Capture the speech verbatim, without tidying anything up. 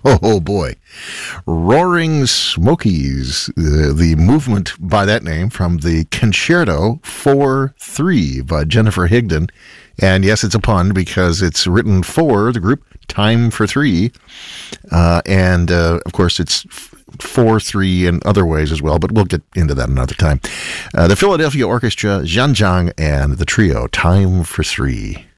Oh, boy. Roaring Smokies, uh, the movement by that name from the Concerto four three by Jennifer Higdon. And yes, it's a pun because it's written for the group Time for Three. Uh, and, uh, of course, it's four three in other ways as well, but we'll get into that another time. Uh, the Philadelphia Orchestra, Zhanjiang, and the trio Time for Three.